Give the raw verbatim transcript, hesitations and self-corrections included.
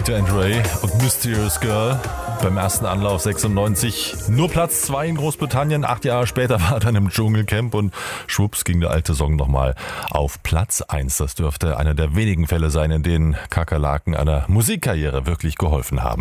Rita and Ray und Mysterious Girl. Beim ersten Anlauf sechsundneunzig nur Platz zwei in Großbritannien. Acht Jahre später war er dann im Dschungelcamp und schwupps ging der alte Song nochmal auf Platz eins. Das dürfte einer der wenigen Fälle sein, in denen Kakerlaken einer Musikkarriere wirklich geholfen haben.